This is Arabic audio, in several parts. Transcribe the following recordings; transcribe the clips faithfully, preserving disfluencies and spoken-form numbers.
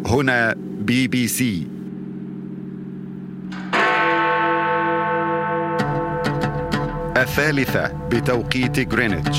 هنا بي بي سي. الثالثة بتوقيت غرينتش.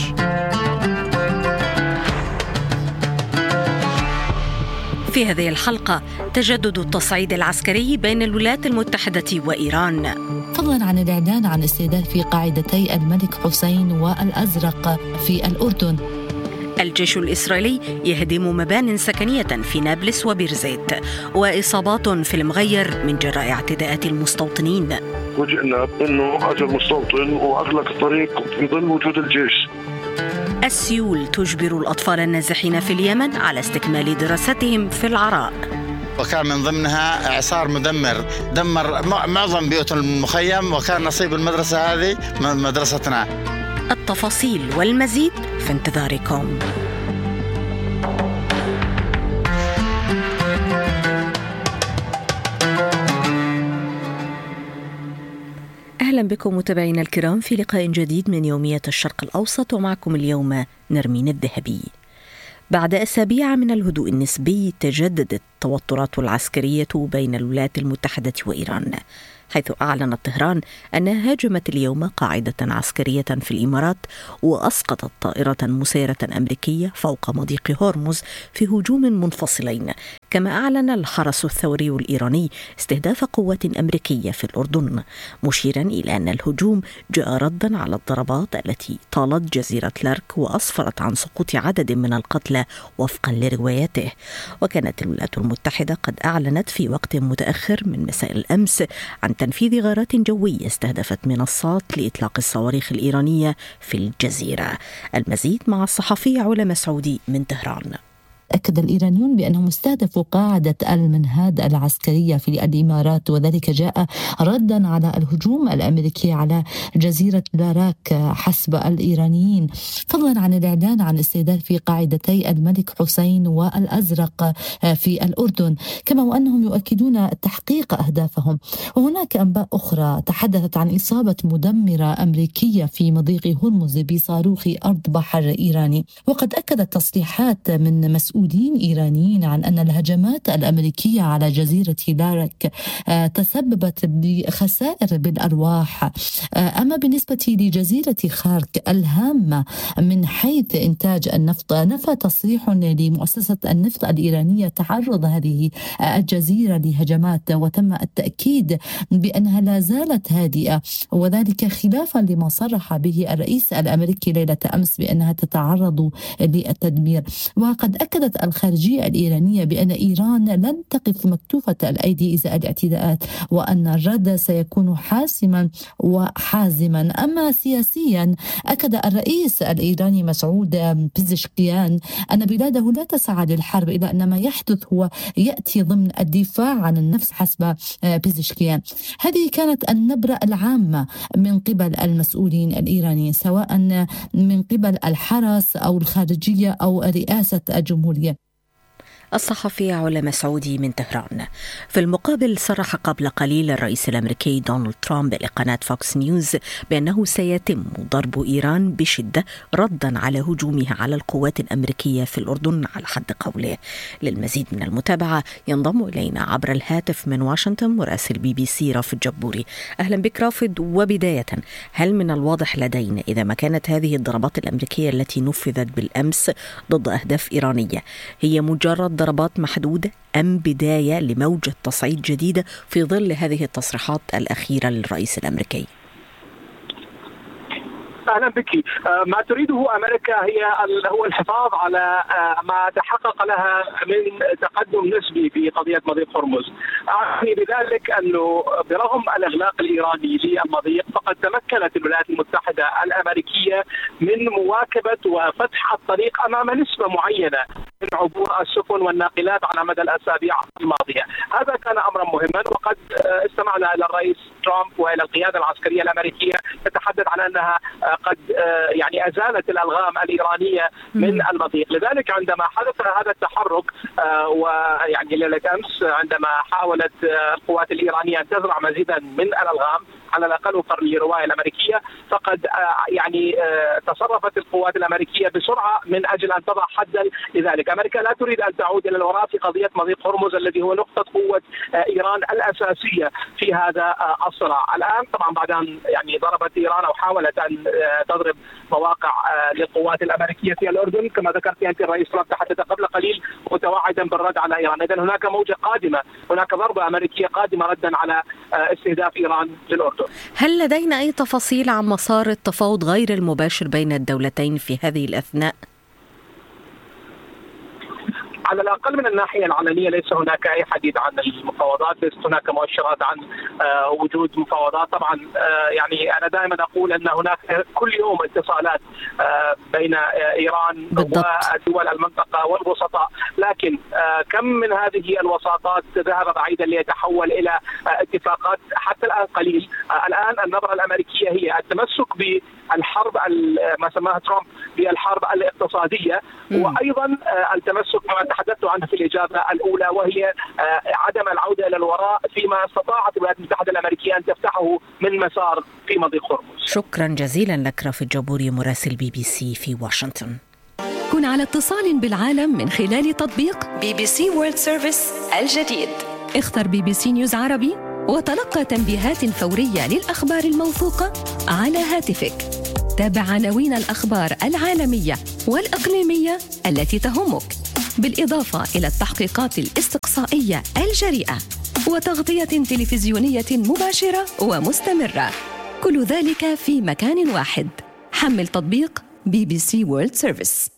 في هذه الحلقة تجدد التصعيد العسكري بين الولايات المتحدة وإيران، فضلا عن الإعلان عن استهداف قاعدتي الملك حسين والأزرق في الأردن. الجيش الإسرائيلي يهدم مبان سكنية في نابلس وبيرزيت، وإصابات في المغير من جراء اعتداءات المستوطنين. وجئنا أنه أجل مستوطن وأغلق الطريق في ظل وجود الجيش. السيول تجبر الأطفال النازحين في اليمن على استكمال دراستهم في العراء، وكان من ضمنها إعصار مدمر دمر معظم بيوت المخيم، وكان نصيب المدرسة هذه مدرستنا. التفاصيل والمزيد في انتظاركم. أهلا بكم متابعينا الكرام في لقاء جديد من يومية الشرق الأوسط، ومعكم اليوم نرمين الذهبي. بعد أسابيع من الهدوء النسبي تجددت التوترات العسكرية بين الولايات المتحدة وإيران، حيث أعلنت طهران أنها هاجمت اليوم قاعدة عسكرية في الإمارات وأسقطت طائرة مسيرة أمريكية فوق مضيق هرمز في هجوم منفصلين. كما أعلن الحرس الثوري الإيراني استهداف قوات أمريكية في الأردن، مشيرا إلى أن الهجوم جاء ردا على الضربات التي طالت جزيرة لارك وأسفرت عن سقوط عدد من القتلى وفقا لرواياته. وكانت الولايات المتحدة قد أعلنت في وقت متأخر من مساء الأمس عن تنفيذ غارات جوية استهدفت منصات لإطلاق الصواريخ الإيرانية في الجزيرة. المزيد مع الصحفي علا مسعودي من طهران. أكد الإيرانيون بأنهم استهدفوا قاعدة المنهاد العسكرية في الإمارات، وذلك جاء ردا على الهجوم الأمريكي على جزيرة لاراك حسب الإيرانيين، فضلا عن الإعلان عن استهداف قاعدتي الملك حسين والأزرق في الأردن، كما وأنهم يؤكدون تحقيق أهدافهم. وهناك أنباء أخرى تحدثت عن إصابة مدمرة أمريكية في مضيق هرمز بصاروخ أرض بحر إيراني. وقد أكدت تصريحات من مسؤولين إيرانيين عن أن الهجمات الأمريكية على جزيرة لاراك تسببت بخسائر بالأرواح. أما بالنسبة لجزيرة خارك الهامة من حيث إنتاج النفط، نفى تصريح لمؤسسة النفط الإيرانية تعرض هذه الجزيرة لهجمات، وتم التأكيد بأنها لا زالت هادئة، وذلك خلافا لما صرح به الرئيس الأمريكي ليلة أمس بأنها تتعرض للتدمير. وقد أكدت الخارجية الإيرانية بأن إيران لن تقف مكتوفة الأيدي إزاء الاعتداءات، وأن الرد سيكون حاسما وحازما. أما سياسيا، أكد الرئيس الإيراني مسعود بيزشكيان أن بلاده لا تسعى للحرب، إلا أن ما يحدث هو يأتي ضمن الدفاع عن النفس حسب بيزشكيان. هذه كانت النبرة العامة من قبل المسؤولين الإيرانيين، سواء من قبل الحرس أو الخارجية أو رئاسة الجمهورية. الصحفي علا مسعودي من طهران. في المقابل، صرح قبل قليل الرئيس الأمريكي دونالد ترامب لقناة فوكس نيوز بأنه سيتم ضرب إيران بشدة ردا على هجومها على القوات الأمريكية في الأردن على حد قوله. للمزيد من المتابعة ينضم إلينا عبر الهاتف من واشنطن مراسل بي بي سي رافد جبوري. أهلا بك رافد. وبداية، هل من الواضح لدينا إذا ما كانت هذه الضربات الأمريكية التي نفذت بالأمس ضد أهداف إيرانية هي مجرد ضربات محدودة أم بداية لموجة تصعيد جديدة في ظل هذه التصريحات الأخيرة للرئيس الأمريكي؟ أهلا بك. ما تريده أمريكا هي هو الحفاظ على ما تحقق لها من تقدم نسبي في قضية مضيق هرمز. أعني بذلك أنه برغم الإغلاق الإيراني للمضيق، فقد تمكنت الولايات المتحدة الأمريكية من مواكبة وفتح الطريق أمام نسبة معينة من عبور السفن والناقلات على مدى الأسابيع الماضية. هذا كان أمرا مهما، وقد استمعنا إلى الرئيس ترامب وإلى القيادة العسكرية الأمركية تتحدث عن أنها قد يعني أزالت الألغام الإيرانية من المضيق. لذلك عندما حدث هذا التحرك ويعني ليلة أمس، عندما حاولت القوات الإيرانية أن تزرع مزيدا من الألغام، على الأقل وفقا للرواية الأمريكية، فقد يعني تصرفت القوات الأمريكية بسرعة من أجل أن تضع حدا لذلك. أمريكا لا تريد أن تعود إلى الوراء في قضية مضيق هرمز الذي هو نقطة قوة إيران الأساسية في هذا الصراع. الآن طبعا بعد أن يعني ضربت إيران أو حاولت أن تضرب مواقع للقوات الأمريكية في الأردن، كما ذكرت أنت الرئيس ترامب تحدث قبل قليل متوعدا بالرد على إيران. إذن هناك موجة قادمة، هناك ضربة أمريكية قادمة ردا على استهداف إيران للأردن. هل لدينا أي تفاصيل عن مسار التفاوض غير المباشر بين الدولتين في هذه الأثناء؟ على الأقل من الناحية العلنية ليس هناك أي حديث عن المفاوضات، ليست هناك مؤشرات عن آه وجود مفاوضات. طبعا آه يعني أنا دائما أقول أن هناك كل يوم اتصالات آه بين آه إيران بالضبط. ودول المنطقة والوسطاء، لكن آه كم من هذه الوساطات ذهب بعيدا ليتحول إلى آه اتفاقات حتى الآن قليل. آه الآن النظرة الأمريكية هي التمسك بالحرب ما سماها ترامب بالحرب الاقتصادية، م. وأيضا آه التمسك بما تحدثت عنها في الإجابة الأولى، وهي عدم العودة إلى الوراء فيما استطاعت الولايات المتحدة الأمريكية أن تفتحه من مسار في مضيق هرمز. شكرا جزيلا لك رافد جابوري مراسل بي بي سي في واشنطن. كن على اتصال بالعالم من خلال تطبيق بي بي سي وورلد سيرفيس الجديد. اختر بي بي سي نيوز عربي وتلقى تنبيهات فورية للأخبار الموثوقة على هاتفك. تابع عناوين الأخبار العالمية والإقليمية التي تهمك، بالإضافة إلى التحقيقات الاستقصائية الجريئة وتغطية تلفزيونية مباشرة ومستمرة، كل ذلك في مكان واحد. حمل تطبيق بي بي سي وورلد سيرفيس.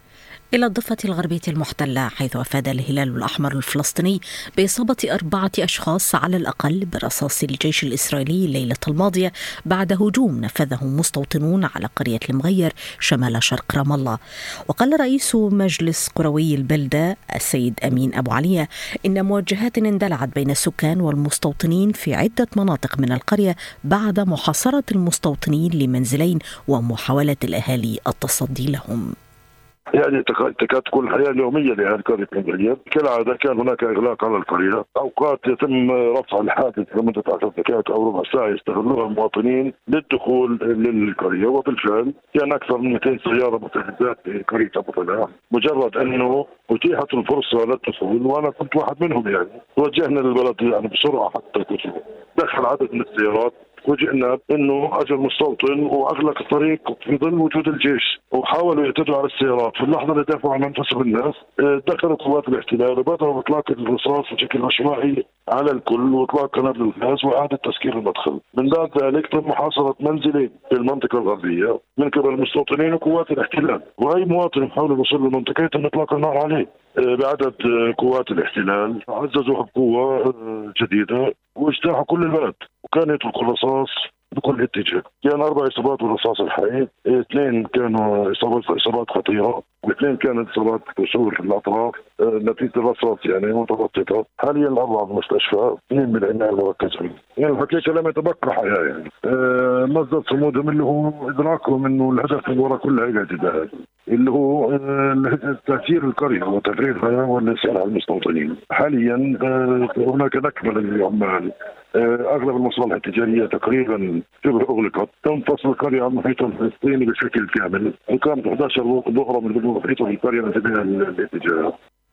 إلى الضفة الغربية المحتلة، حيث أفاد الهلال الأحمر الفلسطيني بإصابة أربعة أشخاص على الأقل برصاص الجيش الإسرائيلي الليلة الماضية بعد هجوم نفذه مستوطنون على قرية المغير شمال شرق رام الله. وقال رئيس مجلس قروي البلدة السيد أمين أبو علية إن موجهات اندلعت بين السكان والمستوطنين في عدة مناطق من القرية بعد محاصرة المستوطنين لمنزلين ومحاولة الأهالي التصدي لهم. يعني تكاد تكون الحياة اليومية لأهل قرية المغير. كالعادة كان هناك إغلاق على القرية، أوقات يتم رفع الحافز لمدة عشر دقائق أو ربع ساعة يستغلوها المواطنين للدخول للقرية، وبالفعل كان أكثر من مئتين سيارة متهدات في قرية أبو طلع. مجرد أنه أتيحت الفرصة للدخول وأنا كنت واحد منهم، يعني توجهنا للبلد يعني بسرعة حتى الدخول. دخل عدد من السيارات، وجئنا انه اجى المستوطن واغلق الطريق في ظل وجود الجيش، وحاولوا يعتدوا على السيارات. في اللحظه اللي دافعوا عن انفسهم الناس دخلت قوات الاحتلال وبدأوا باطلاق الرصاص بشكل عشوائي على الكل واطلاق قنابل الغاز واعاده تسكير المدخل. من بعد ذلك تم محاصره منزلين في المنطقه الغربيه من قبل المستوطنين وقوات الاحتلال، واي مواطن يحاول الوصول للمنطقه يتم اطلاق النار عليه بعدد قوات الاحتلال. عززوها بقوه جديده واجتاحوا كل البلد، وكان يطلق الرصاص بكل اتجاه. كان أربع إصابات بالرصاص الحي، اثنين كانوا إصابات إصابات خطيرة، واثنين كانت إصابات كسور في الأطراف نتيجة الرصاص يعني متوسطة. حاليا الأربعة بالمستشفى، اثنين بالعناية المركزة. يعني الحقيقة لم يتبقى حياة، يعني أه مصدر صمودهم اللي هو إدراكهم إنه الهدف من وراء كل هذه الاعتداءات اللي هو أه تأثير القرية وتفريغها والنسيان على المستوطنين. حاليا أه هناك نكبة للعمال، أغلب المصالح التجارية تقريبا شبه أغلقت. تم فصل القرية عن المحيط الفلسطيني بشكل كامل، وكانت إحدى عشرة ظهرا من المحيط القرية من جميع الاتجاهات.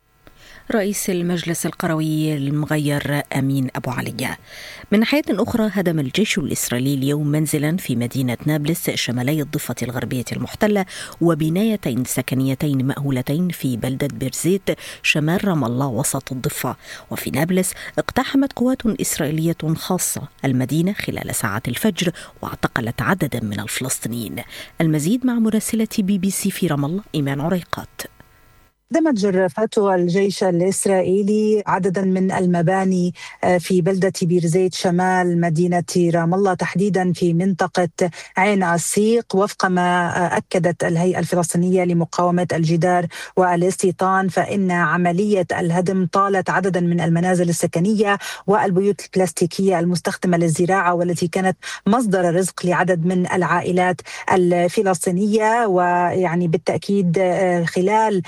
رئيس المجلس القروي المغير أمين أبو علية. من ناحية أخرى، هدم الجيش الإسرائيلي اليوم منزلا في مدينة نابلس شمالي الضفة الغربية المحتلة وبنايتين سكنيتين مأهولتين في بلدة بيرزيت شمال رام الله وسط الضفة. وفي نابلس اقتحمت قوات إسرائيلية خاصة المدينة خلال ساعات الفجر واعتقلت عددا من الفلسطينيين. المزيد مع مراسلة بي بي سي في رام الله إيمان عريقات. دمج جرافته الجيش الإسرائيلي عددا من المباني في بلدة بيرزيت شمال مدينة رام الله، تحديدا في منطقة عين السيق. وفق ما أكدت الهيئة الفلسطينية لمقاومة الجدار والاستيطان، فإن عملية الهدم طالت عددا من المنازل السكنية والبيوت البلاستيكية المستخدمة للزراعة، والتي كانت مصدر رزق لعدد من العائلات الفلسطينية. ويعني بالتأكيد خلال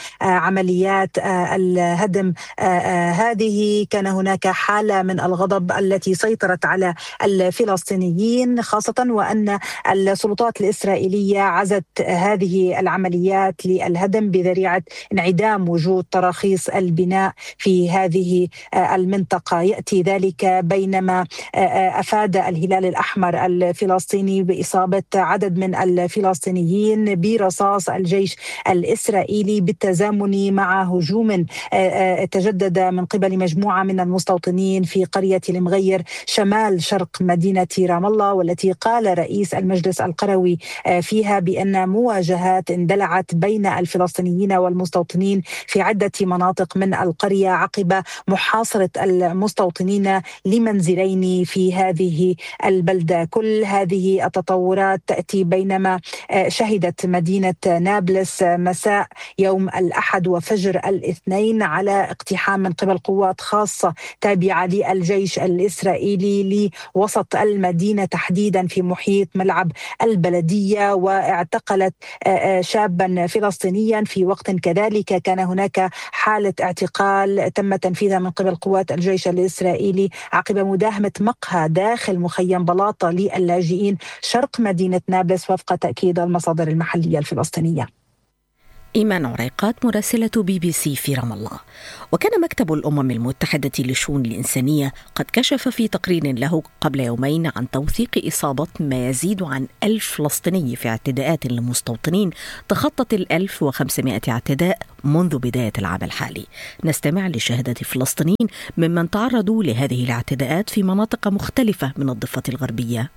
عمليات الهدم هذه كان هناك حالة من الغضب التي سيطرت على الفلسطينيين، خاصة وأن السلطات الإسرائيلية عزت هذه العمليات للهدم بذريعة انعدام وجود تراخيص البناء في هذه المنطقة. يأتي ذلك بينما أفاد الهلال الأحمر الفلسطيني بإصابة عدد من الفلسطينيين برصاص الجيش الإسرائيلي بالتزامن مع هجوم تجدد من قبل مجموعة من المستوطنين في قرية المغير شمال شرق مدينة رام الله، والتي قال رئيس المجلس القروي فيها بأن مواجهات اندلعت بين الفلسطينيين والمستوطنين في عدة مناطق من القرية عقب محاصرة المستوطنين لمنزلين في هذه البلدة. كل هذه التطورات تأتي بينما شهدت مدينة نابلس مساء يوم الأحد وفجر الاثنين على اقتحام من قبل قوات خاصة تابعة للجيش الإسرائيلي لوسط المدينة تحديدا في محيط ملعب البلدية، واعتقلت شابا فلسطينيا. في وقت كذلك كان هناك حالة اعتقال تم تنفيذها من قبل قوات الجيش الإسرائيلي عقب مداهمة مقهى داخل مخيم بلاطة للاجئين شرق مدينة نابلس وفق تأكيد المصادر المحلية الفلسطينية. إيمان عريقات مراسلة بي بي سي في رام الله. وكان مكتب الأمم المتحدة للشؤون الإنسانية قد كشف في تقرير له قبل يومين عن توثيق إصابة ما يزيد عن ألف فلسطيني في اعتداءات للمستوطنين تخطت الألف وخمسمائة اعتداء منذ بداية العام الحالي. نستمع لشهادة فلسطينيين ممن تعرضوا لهذه الاعتداءات في مناطق مختلفة من الضفة الغربية.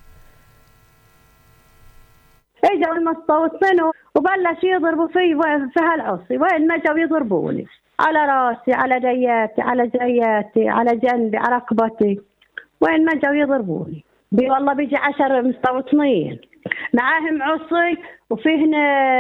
اجوا المستوطنين وبلش يضربوا في في هالعصي، وين ما جوا يضربوني على راسي على دياتي على جياتي على جنبي على ركبتي، وين ما جوا يضربوني. بي والله بيجي عشر مستوطنين معاهم عصي وفيهن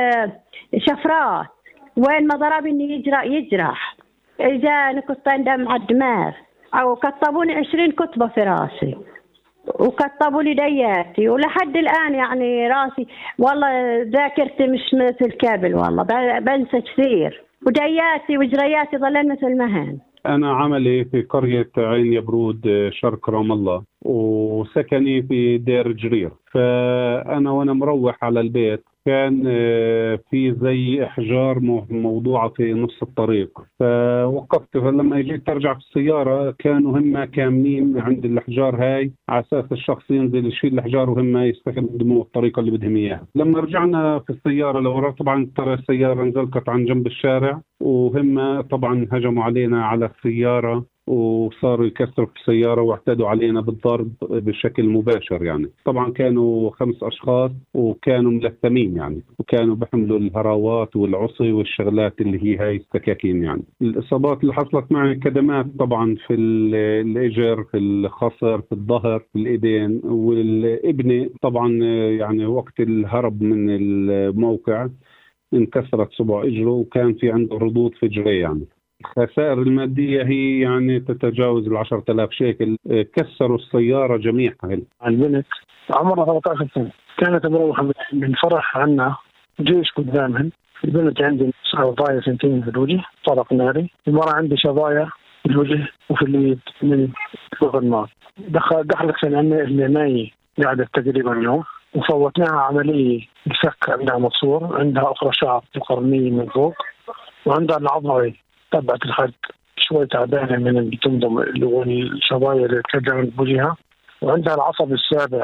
شفرات، وين ما ضربني يجرح يجرح اجاني كنت دم على الدماغ، او كتبوني عشرين كتبه في راسي وكتبوا لي دياتي، ولحد الآن يعني راسي والله ذاكرتي مش مثل كابل، والله بنسى كثير، ودياتي وجرياتي ظلن مثل ما هن. أنا عملي في قرية عين يبرود شرق رام الله، وسكني في دير جرير. فأنا وأنا مروح على البيت كان في زي إحجار موضوعة في نص الطريق، فوقفت. فلما جيت أرجع في السيارة كانوا هم كامنين عند الإحجار هاي على أساس الشخص ينزل يشيل الإحجار وهم يستخدموا الطريقة اللي بدهم إياها. لما رجعنا في السيارة لورا طبعا ترى السيارة نزلت عن جنب الشارع، وهم طبعا هجموا علينا على السيارة وصاروا يكسروا في السيارة واعتدوا علينا بالضرب بشكل مباشر. يعني طبعا كانوا خمس أشخاص وكانوا ملثمين يعني، وكانوا بحملوا الهراوات والعصي والشغلات اللي هي هاي السكاكين. يعني الإصابات اللي حصلت معي كدمات طبعا في الإجر، في الخصر، في الظهر، في الإيدين، والابني طبعا يعني وقت الهرب من الموقع انكسرت صبع إجره وكان في عنده ردود في جريه. يعني الخسائر المادية هي يعني تتجاوز العشرة آلاف شيكل. كسروا السيارة جميعها. البنت عمرها ثلاثة عشر سنة كانت مروحة من فرح عنا جيش قدامهم. البنت عندي شظايا سنتين في الوجه طلق ناري، المرأة عندي شظايا في الوجه وفي اليد من فوق النار. دخل دخلت في العناية قعدت تقريبا يوم، وفوتناها عملية بسك عندها مكسور، عندها أخرى شعر القرنية من فوق، وعندها العضلة تبعت الخد شوي تعبانة من التندم اللي هو الشظايا اللي تقدم بوجهها، وعندها العصب السابع.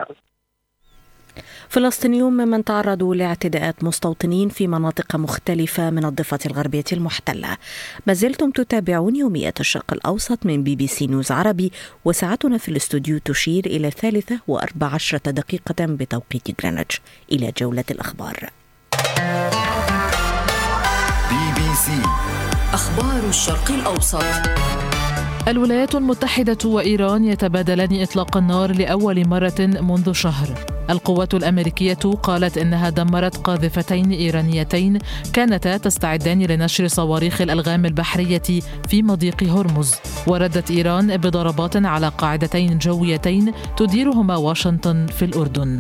فلسطينيون ممن تعرضوا لاعتداءات مستوطنين في مناطق مختلفة من الضفة الغربية المحتلة. ما زلتم تتابعون يوميات الشرق الأوسط من بي بي سي نيوز عربي، وساعتنا في الاستوديو تشير إلى الثالثة وأربع عشرة دقيقة بتوقيت غرينتش. إلى جولة الأخبار. بي بي سي أخبار الشرق الأوسط. الولايات المتحدة وإيران يتبادلان إطلاق النار لأول مرة منذ شهر. القوات الأمريكية قالت إنها دمرت قاذفتين إيرانيتين كانتا تستعدان لنشر صواريخ الألغام البحرية في مضيق هرمز. وردت إيران بضربات على قاعدتين جويتين تديرهما واشنطن في الأردن.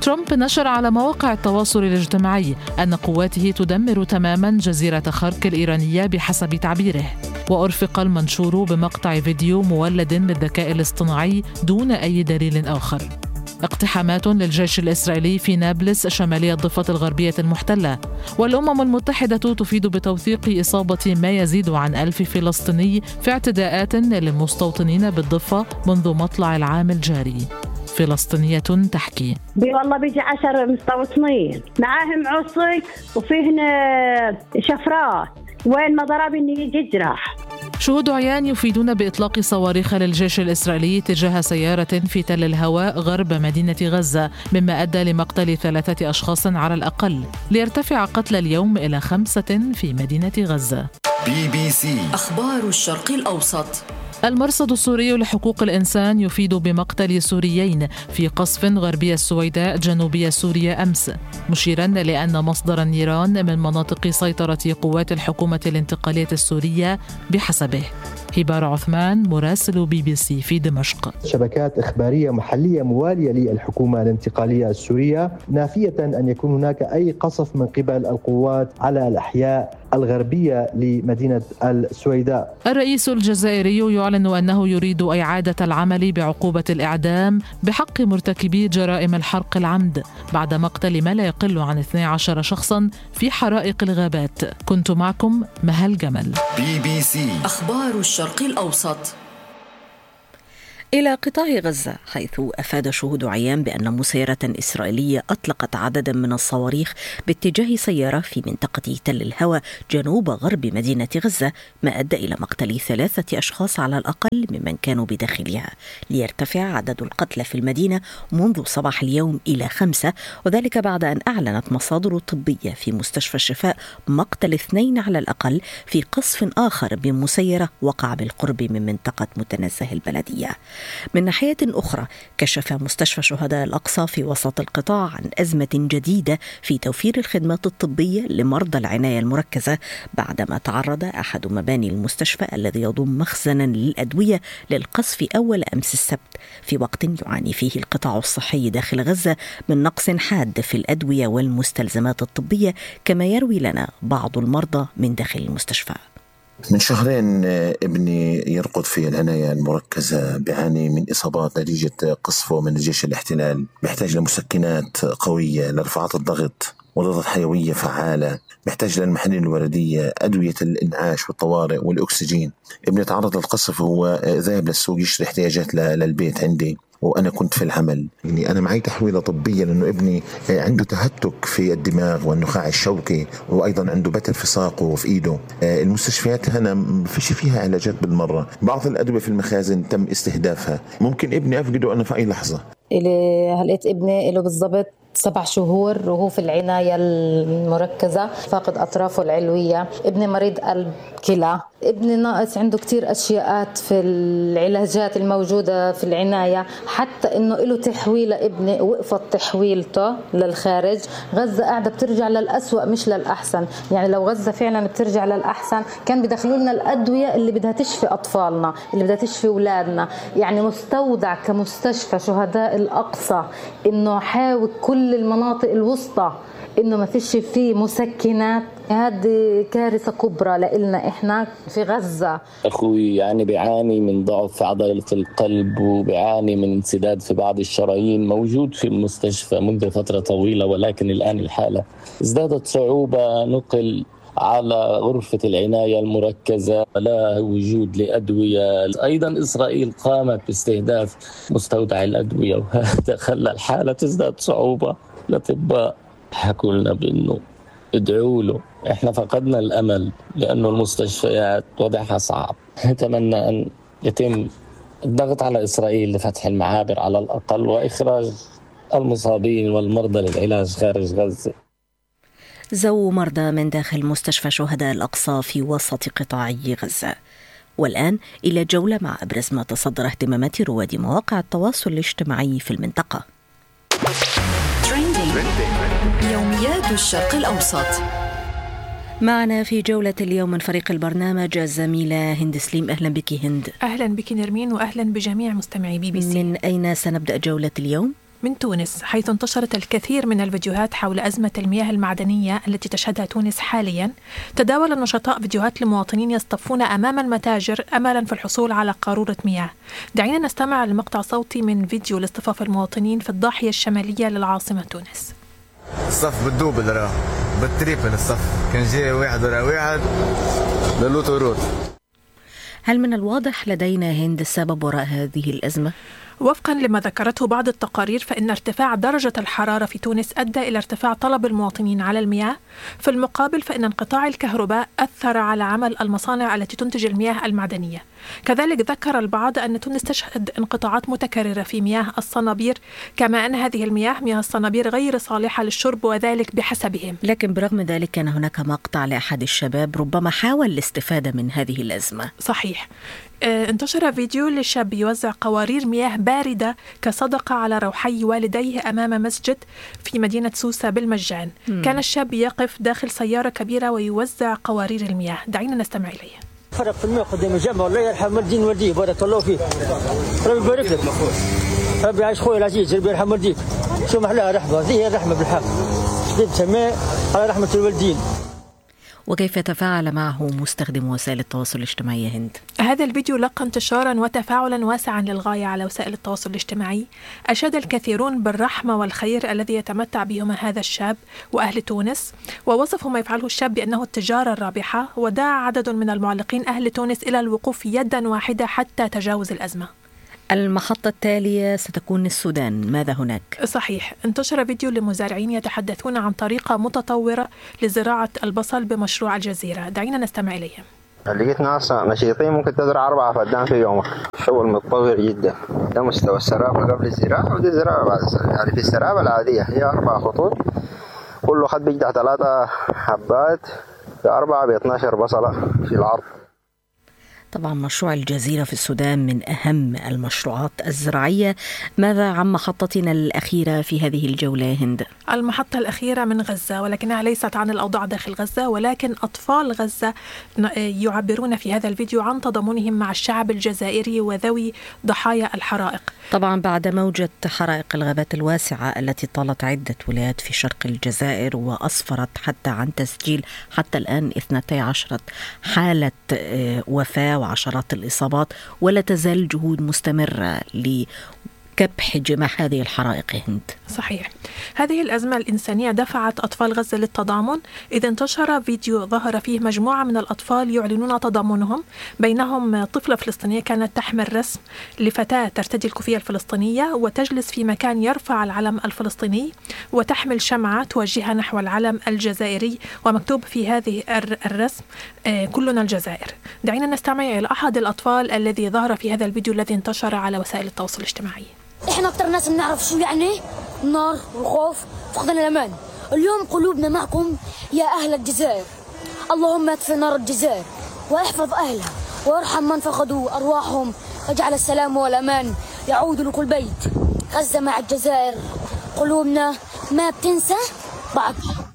ترامب نشر على مواقع التواصل الاجتماعي أن قواته تدمر تماما جزيرة خرك الإيرانية بحسب تعبيره، وأرفق المنشور بمقطع فيديو مولد بالذكاء الاصطناعي دون أي دليل آخر. اقتحامات للجيش الإسرائيلي في نابلس شمالي الضفة الغربية المحتلة، والأمم المتحدة تفيد بتوثيق إصابة ما يزيد عن ألف فلسطيني في اعتداءات للمستوطنين بالضفة منذ مطلع العام الجاري. فلسطينية تحكي: بي والله بيجي عشر مستوطنين معاهم عصي وفيهن شفرات، وين ما ضرب إني يجي يجرح. شهود عيان يفيدون بإطلاق صواريخ للجيش الإسرائيلي تجاه سيارة في تل الهواء غرب مدينة غزة، مما أدى لمقتل ثلاثة أشخاص على الأقل، ليرتفع قتل اليوم إلى خمسة في مدينة غزة. بي بي سي أخبار الشرق الأوسط. المرصد السوري لحقوق الإنسان يفيد بمقتل سوريين في قصف غربي السويداء جنوبية سوريا أمس، مشيرا لأن مصدر النيران من مناطق سيطرة قوات الحكومة الانتقالية السورية بحسبه. هبار عثمان مراسل بي بي سي في دمشق. شبكات إخبارية محلية موالية للحكومة الانتقالية السورية نافية أن يكون هناك أي قصف من قبل القوات على الأحياء الغربية لمدينة السويداء. الرئيس الجزائري يعلن أنه يريد إعادة العمل بعقوبة الإعدام بحق مرتكبي جرائم الحرق العمد بعد مقتل ما لا يقل عن اثني عشر شخصا في حرائق الغابات. كنت معكم مهل جمل. بي بي سي أخبار الشرق الأوسط. إلى قطاع غزة، حيث أفاد شهود عيان بأن مسيرة إسرائيلية أطلقت عددا من الصواريخ باتجاه سيارة في منطقة تل الهوى جنوب غرب مدينة غزة، ما أدى إلى مقتل ثلاثة أشخاص على الأقل ممن كانوا بداخلها، ليرتفع عدد القتلى في المدينة منذ صباح اليوم إلى خمسة، وذلك بعد أن أعلنت مصادر طبية في مستشفى الشفاء مقتل اثنين على الأقل في قصف آخر بمسيرة وقع بالقرب من منطقة متنزه البلدية. من ناحية أخرى، كشف مستشفى شهداء الأقصى في وسط القطاع عن أزمة جديدة في توفير الخدمات الطبية لمرضى العناية المركزة بعدما تعرض أحد مباني المستشفى الذي يضم مخزنا للأدوية للقصف أول أمس السبت، في وقت يعاني فيه القطاع الصحي داخل غزة من نقص حاد في الأدوية والمستلزمات الطبية، كما يروي لنا بعض المرضى من داخل المستشفى. من شهرين ابني يرقد في العناية المركزة، بيعاني من إصابات نتيجة قصفه من الجيش الاحتلال، بيحتاج لمسكنات قوية لرفعات الضغط وضغط حيوية فعالة، بيحتاج للمحاليل الوردية، أدوية الإنعاش والطوارئ والأكسجين. ابني تعرض للقصف وهو ذاهب للسوق يشتري احتياجات للبيت عندي، وأنا كنت في العمل. يعني أنا معي تحويلة طبية لأنه ابني عنده تهتك في الدماغ والنخاع الشوكي، وأيضا عنده بتر في ساقه وفي إيده. المستشفيات هنا ما فيش فيها علاجات بالمرة، بعض الأدوية في المخازن تم استهدافها، ممكن ابني أفقده أنا في أي لحظة. إلي هلقيت ابني له بالضبط سبع شهور وهو في العناية المركزة، فاقد أطرافه العلوية. ابني مريض قلب كلى. ابني ناقص عنده كتير أشياءات في العلاجات الموجودة في العناية، حتى إنه له تحويلة. ابني وقفت تحويلته للخارج. غزة قاعدة بترجع للأسوأ مش للأحسن. يعني لو غزة فعلا بترجع للأحسن كان بدخلوا لنا الأدوية اللي بدها تشفي أطفالنا، اللي بدها تشفي أولادنا. يعني مستودع كمستشفى شهداء الأقصى إنه حاول كل المناطق الوسطى إنه ما فيش فيه مسكنات. هذه كارثة كبرى لإلنا إحنا في غزة. أخوي يعني بيعاني من ضعف في عضلة القلب، وبيعاني من انسداد في بعض الشرايين، موجود في المستشفى منذ فترة طويلة، ولكن الآن الحالة ازدادت صعوبة. نقل على غرفة العناية المركزة، لا وجود لأدوية. أيضا إسرائيل قامت باستهداف مستودع الأدوية، وهذا خلى الحالة تزداد صعوبة. الأطباء حكوا لنا بأنه ادعوا له، احنا فقدنا الأمل لأنه المستشفيات وضعها صعب. نتمنى أن يتم الضغط على إسرائيل لفتح المعابر على الأقل، وإخراج المصابين والمرضى للعلاج خارج غزة. زو مرضى من داخل مستشفى شهداء الأقصى في وسط قطاع غزة. والآن إلى جولة مع أبرز ما تصدر اهتمامات رواد مواقع التواصل الاجتماعي في المنطقة. يوميات الشرق الأوسط. معنا في جولة اليوم من فريق البرنامج الزميلة هند سليم. أهلا بك هند. أهلا بك نرمين، وأهلا بجميع مستمعي بي بي سي. من أين سنبدأ جولة اليوم؟ من تونس، حيث انتشرت الكثير من الفيديوهات حول أزمة المياه المعدنية التي تشهدها تونس حاليا. تداول النشطاء فيديوهات لمواطنين يصطفون أمام المتاجر أملا في الحصول على قارورة مياه. دعينا نستمع لمقطع صوتي من فيديو لاصطفاف المواطنين في الضاحية الشمالية للعاصمة تونس. الصف بالدوبل راه بالتريبل الصف، كان جاي واحد ورا واحد للوت وروت. هل من الواضح لدينا هند السبب وراء هذه الأزمة؟ وفقا لما ذكرته بعض التقارير، فإن ارتفاع درجة الحرارة في تونس أدى إلى ارتفاع طلب المواطنين على المياه. في المقابل فإن انقطاع الكهرباء أثر على عمل المصانع التي تنتج المياه المعدنية. كذلك ذكر البعض أن تونس تشهد انقطاعات متكررة في مياه الصنابير، كما أن هذه المياه مياه الصنابير غير صالحة للشرب وذلك بحسبهم. لكن برغم ذلك كان هناك مقطع لأحد الشباب ربما حاول الاستفادة من هذه الأزمة. صحيح. انتشر فيديو للشاب يوزع قوارير مياه باردة كصدقة على روحي والديه أمام مسجد في مدينة سوسة بالمجان. م. كان الشاب يقف داخل سيارة كبيرة ويوزع قوارير المياه. دعينا نستمع إليه. فرق في الماء قدام الجامع، والله يرحم الدين والديه، بارك الله فيه، ربي يبارك لك، ربي يعيش خويا العزيز، ربي يرحم والديك. شو محلاها رحمة، هذه هي الرحمة بالحق، شديد سماء على رحمة الوالدين. وكيف تفاعل معه مستخدم وسائل التواصل الاجتماعي هند؟ هذا الفيديو لقى انتشارا وتفاعلا واسعا للغاية على وسائل التواصل الاجتماعي. أشاد الكثيرون بالرحمة والخير الذي يتمتع بهما هذا الشاب وأهل تونس، ووصفوا ما يفعله الشاب بأنه التجارة الرابحة، ودعا عدد من المعلقين أهل تونس إلى الوقوف يدا واحدة حتى تجاوز الأزمة. المحطة التالية ستكون السودان، ماذا هناك؟ صحيح، انتشر فيديو لمزارعين يتحدثون عن طريقة متطورة لزراعة البصل بمشروع الجزيرة. دعينا نستمع إليهم. لقيت ناس نشيطين ممكن تزرع أربعة فدان في يومك، شغل متطور جدا. ده مستوى السرابة قبل الزراعة، ودي الزراعة بعد الزراعة. يعني في السرابة العادية هي أربع خطوط، كل خط بيجدع ثلاثة حبات، في أربعة باثناشر بصلة في العرض. طبعا مشروع الجزيرة في السودان من أهم المشروعات الزراعية. ماذا عن محطتنا الأخيرة في هذه الجولة هند؟ المحطة الأخيرة من غزة، ولكنها ليست عن الأوضاع داخل غزة، ولكن أطفال غزة يعبرون في هذا الفيديو عن تضامنهم مع الشعب الجزائري وذوي ضحايا الحرائق. طبعا بعد موجة حرائق الغابات الواسعة التي طالت عدة ولايات في شرق الجزائر وأسفرت حتى عن تسجيل حتى الآن اثنتي عشرة حالة وفاة وعشرات الإصابات، ولا تزال جهود مستمرة لكبح جماح هذه الحرائق هند. صحيح، هذه الأزمة الإنسانية دفعت أطفال غزة للتضامن، إذ انتشر فيديو ظهر فيه مجموعة من الأطفال يعلنون تضامنهم، بينهم طفلة فلسطينية كانت تحمل رسم لفتاة ترتدي الكوفية الفلسطينية وتجلس في مكان يرفع العلم الفلسطيني، وتحمل شمعة توجهها نحو العلم الجزائري، ومكتوب في هذه الرسم كلنا الجزائر. دعينا نستمع إلى أحد الأطفال الذي ظهر في هذا الفيديو الذي انتشر على وسائل التواصل الاجتماعي. احنا اكتر ناس بنعرف شو يعني النار والخوف وفقدان الامان. اليوم قلوبنا معكم يا اهل الجزائر. اللهم اكفي نار الجزائر واحفظ اهلها وارحم من فقدوا ارواحهم، واجعل السلام والامان يعود لكل بيت. غزة مع الجزائر، قلوبنا ما بتنسى بعضها.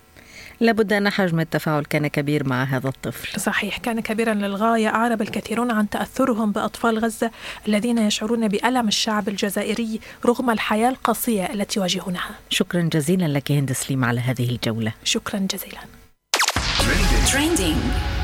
لابد أن حجم التفاعل كان كبير مع هذا الطفل. صحيح، كان كبيرا للغاية. أعرب الكثيرون عن تأثرهم بأطفال غزة الذين يشعرون بألم الشعب الجزائري رغم الحياة القاسية التي يواجهونها. شكرا جزيلا لك هند سليم على هذه الجولة. شكرا جزيلا. Trending.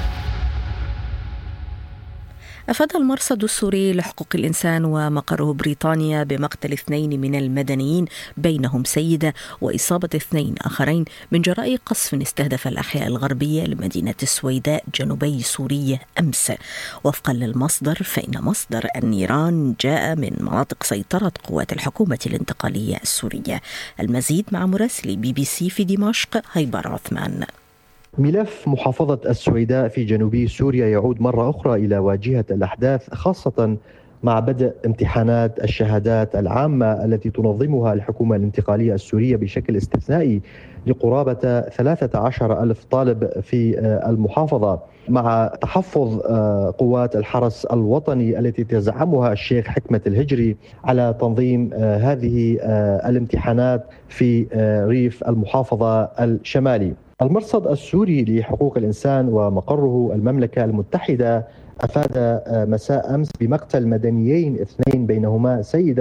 أفاد المرصد السوري لحقوق الإنسان ومقره بريطانيا بمقتل اثنين من المدنيين بينهم سيدة وإصابة اثنين آخرين من جراء قصف استهدف الأحياء الغربية لمدينة السويداء جنوبي سوريا أمس. وفقا للمصدر فإن مصدر النيران جاء من مناطق سيطرة قوات الحكومة الانتقالية السورية. المزيد مع مراسل بي بي سي في دمشق هيبر عثمان. ملف محافظة السويداء في جنوب سوريا يعود مرة أخرى إلى واجهة الأحداث، خاصة مع بدء امتحانات الشهادات العامة التي تنظمها الحكومة الانتقالية السورية بشكل استثنائي لقرابة ثلاثة عشر ألف طالب في المحافظة، مع تحفظ قوات الحرس الوطني التي تزعمها الشيخ حكمة الهجري على تنظيم هذه الامتحانات في ريف المحافظة الشمالي. المرصد السوري لحقوق الإنسان ومقره المملكة المتحدة أفاد مساء أمس بمقتل مدنيين اثنين بينهما سيدة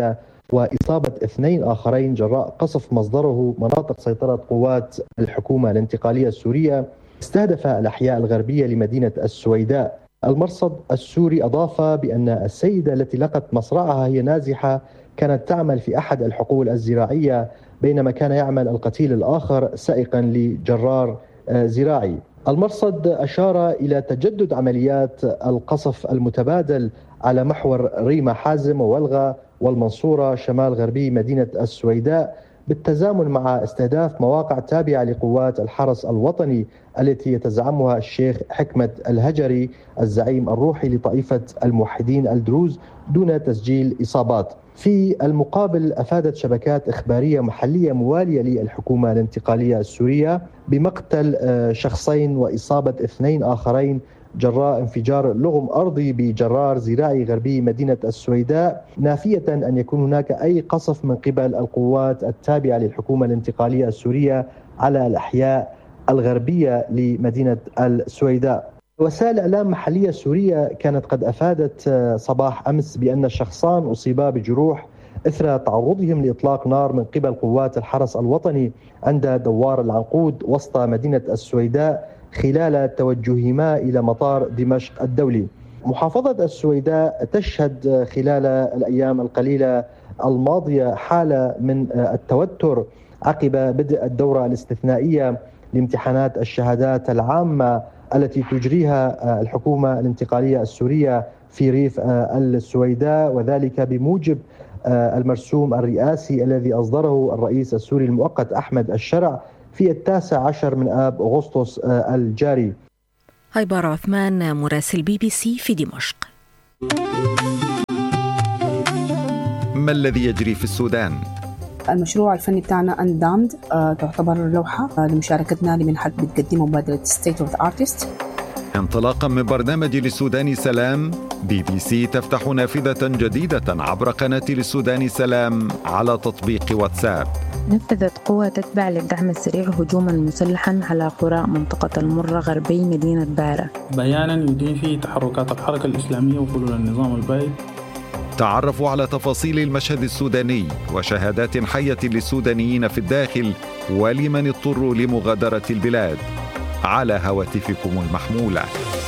وإصابة اثنين آخرين جراء قصف مصدره مناطق سيطرة قوات الحكومة الانتقالية السورية استهدف الأحياء الغربية لمدينة السويداء. المرصد السوري أضاف بأن السيدة التي لقت مصرعها هي نازحة كانت تعمل في أحد الحقول الزراعية بينما كان يعمل القتيل الآخر سائقا لجرار زراعي. المرصد أشار إلى تجدد عمليات القصف المتبادل على محور ريما حازم وولغة والمنصورة شمال غربي مدينة السويداء بالتزامن مع استهداف مواقع تابعة لقوات الحرس الوطني التي يتزعمها الشيخ حكمة الهجري الزعيم الروحي لطائفة الموحدين الدروز دون تسجيل إصابات. في المقابل أفادت شبكات إخبارية محلية موالية للحكومة الانتقالية السورية بمقتل شخصين وإصابة اثنين آخرين جراء انفجار لغم أرضي بجرار زراعي غربي مدينة السويداء، نافية أن يكون هناك أي قصف من قبل القوات التابعة للحكومة الانتقالية السورية على الأحياء الغربية لمدينة السويداء. وسائل إعلام محلية سورية كانت قد أفادت صباح أمس بأن الشخصان أصيبا بجروح إثر تعرضهم لإطلاق نار من قبل قوات الحرس الوطني عند دوار العنقود وسط مدينة السويداء خلال توجههما إلى مطار دمشق الدولي. محافظة السويداء تشهد خلال الأيام القليلة الماضية حالة من التوتر عقب بدء الدورة الاستثنائية لامتحانات الشهادات العامة التي تجريها الحكومة الانتقالية السورية في ريف السويداء، وذلك بموجب المرسوم الرئاسي الذي أصدره الرئيس السوري المؤقت أحمد الشرع في التاسع عشر من آب أغسطس الجاري. هيبار عثمان مراسل بي بي سي في دمشق. ما الذي يجري في السودان؟ المشروع الفني بتاعنا أندامد أه تعتبر لوحة أه لمشاركتنا لمنحة بتقدمه مبادرة State of the Artist. انطلاقا من برنامج للسودان سلام، بي بي سي تفتح نافذة جديدة عبر قناة للسودان سلام على تطبيق واتساب. نفذت قوة تتبع للدعم السريع هجوما مسلحا على قرى منطقة المرة غربي مدينة بارة، بيانا يدين فيه تحركات الحركة الإسلامية وفلول النظام البائد. تعرفوا على تفاصيل المشهد السوداني وشهادات حية للسودانيين في الداخل ولمن اضطروا لمغادرة البلاد على هواتفكم المحمولة.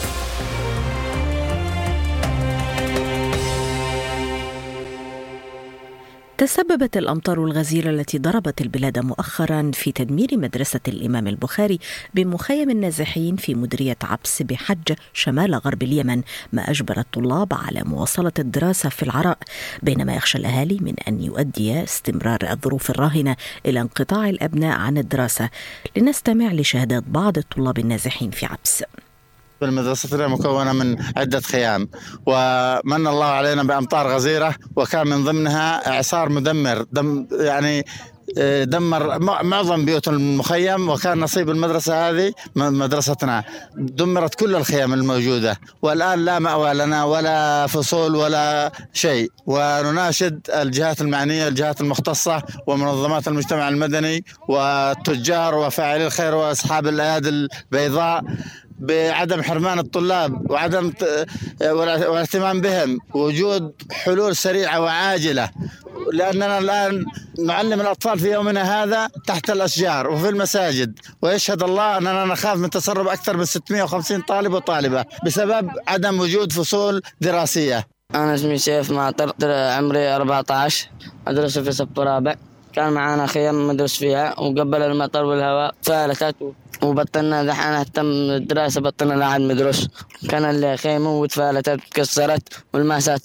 تسببت الأمطار الغزيرة التي ضربت البلاد مؤخرا في تدمير مدرسة الإمام البخاري بمخيم النازحين في مديرية عبس بحج شمال غرب اليمن، ما أجبر الطلاب على مواصلة الدراسة في العراء، بينما يخشى الأهالي من أن يؤدي استمرار الظروف الراهنة إلى انقطاع الأبناء عن الدراسة. لنستمع لشهادات بعض الطلاب النازحين في عبس. المدرسة مكونة من عدة خيام، ومن الله علينا بأمطار غزيرة، وكان من ضمنها إعصار مدمر دم يعني دمر معظم بيوت المخيم، وكان نصيب المدرسة هذه مدرستنا دمرت كل الخيام الموجودة، والآن لا مأوى لنا ولا فصول ولا شيء. ونناشد الجهات المعنية، الجهات المختصة ومنظمات المجتمع المدني والتجار وفاعلي الخير وأصحاب الأيادي البيضاء بعدم حرمان الطلاب وعدم والاهتمام بهم، وجود حلول سريعة وعاجلة، لأننا الآن نعلم الأطفال في يومنا هذا تحت الأشجار وفي المساجد، ويشهد الله أننا نخاف من تسرب أكثر من ستمائة وخمسين طالب وطالبة بسبب عدم وجود فصول دراسية. أنا اسمي سيف ماطر، عمري أربعة عشر، أدرس في صف رابع. كان معنا خيام ندرس فيها، وقبل المطر والهواء فالتت وبطلنا دحين نهتم الدراسة، بطلنا لا مدرس. كان اللي خيمه وتفالتت تكسرت والماسات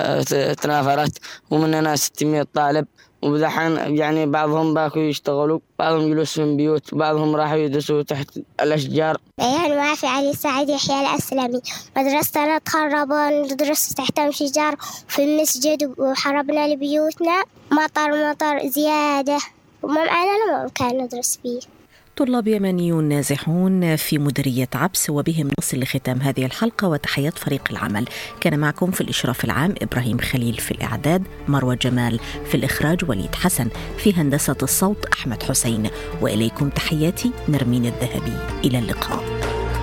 تنافرت، ومننا ستمائة طالب، ودحين يعني بعضهم باكوا يشتغلوا، بعضهم جلسوا في بيوت، بعضهم راحوا يدرسوا تحت الأشجار. بيان وافي علي سعيد يحيى الأسلمي. مدرستنا تخربوا، ندرس تحت الشجار في المسجد، وحربنا لبيوتنا، مطر مطر زيادة، وما معنا مكان ندرس فيه. طلاب يمنيون نازحون في مديرية عبس، وبهم نصل لختام هذه الحلقة، وتحيات فريق العمل. كان معكم في الإشراف العام إبراهيم خليل، في الإعداد مروة جمال، في الإخراج وليد حسن، في هندسة الصوت أحمد حسين، وإليكم تحياتي نرمين الذهبي. إلى اللقاء.